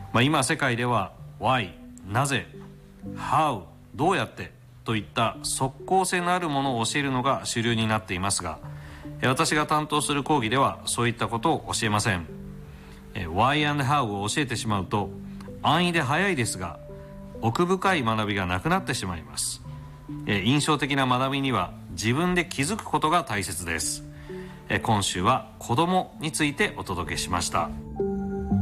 今世界では Why、 なぜ、 How、 どうやってといった即効性のあるものを教えるのが主流になっていますが、私が担当する講義ではそういったことを教えません。 Why and How を教えてしまうと安易で早いですが奥深い学びがなくなってしまいます。印象的な学びには自分で気づくことが大切です。今週は子供についてお届けしました。